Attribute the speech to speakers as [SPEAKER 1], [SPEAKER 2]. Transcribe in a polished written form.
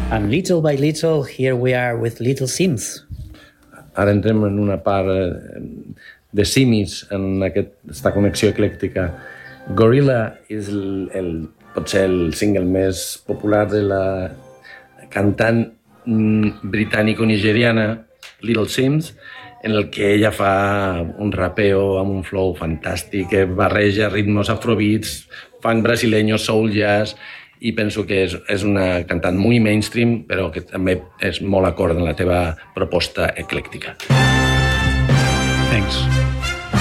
[SPEAKER 1] And little by little, here we are with Little Sims.
[SPEAKER 2] Ara entrem en una part de simis en aquesta connexió eclèctica. Gorilla és potser el single més popular de la cantant britànico-nigeriana Little Sims, en el que ella fa un rapeo amb un flow fantàstic que barreja ritmos afrobeats, funk brasileño, soul jazz, i penso que és una cantant molt mainstream, però que també és molt acord en la teva proposta eclèctica.
[SPEAKER 3] Thanks.